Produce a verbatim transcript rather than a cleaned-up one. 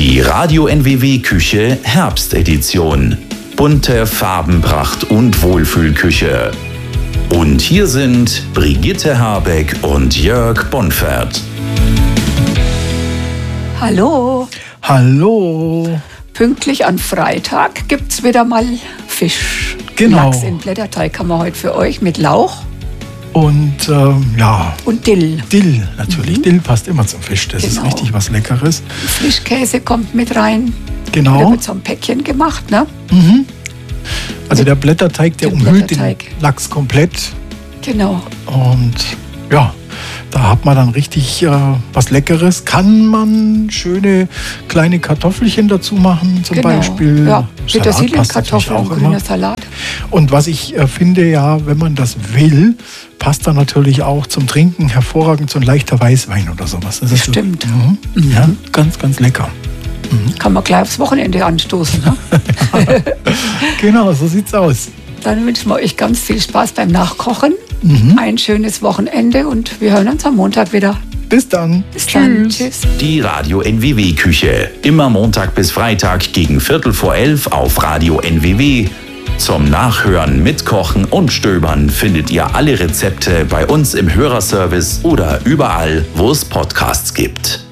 Die Radio N W W Küche Herbstedition. Bunte Farbenpracht und Wohlfühlküche. Und hier sind Brigitte Habeck und Jörg Bonfert. Hallo. Hallo. Pünktlich an Freitag gibt's wieder mal Fisch. Genau. Lachs in Blätterteig haben wir heute für euch mit Lauch. Und ähm, ja. Und Dill. Dill, natürlich. Mhm. Dill passt immer zum Fisch. Das genau. ist richtig was Leckeres. Frischkäse kommt mit rein. Genau. Der wird so ein Päckchen gemacht, ne? Mhm. Also der Blätterteig, der, der umhüllt Blätterteig. den Lachs komplett. Genau. Und ja, da hat man dann richtig äh, was Leckeres. Kann man schöne kleine Kartoffelchen dazu machen, zum genau. Beispiel. Ja, Petersilienkartoffeln und grüner Salat. Und was ich äh, finde, ja, wenn man das will, passt dann natürlich auch zum Trinken hervorragend so ein leichter Weißwein oder sowas. Das ist Stimmt. So, mh, mhm. Ja, ganz, ganz lecker. Mhm. Kann man gleich aufs Wochenende anstoßen. Ne? Genau, so sieht's aus. Dann wünschen wir euch ganz viel Spaß beim Nachkochen. Mhm. Ein schönes Wochenende und wir hören uns am Montag wieder. Bis dann. Bis Tschüss. dann. Tschüss. Die Radio N W W Küche. Immer Montag bis Freitag gegen Viertel vor elf auf Radio N W W. Zum Nachhören, Mitkochen und Stöbern findet ihr alle Rezepte bei uns im Hörerservice oder überall, wo es Podcasts gibt.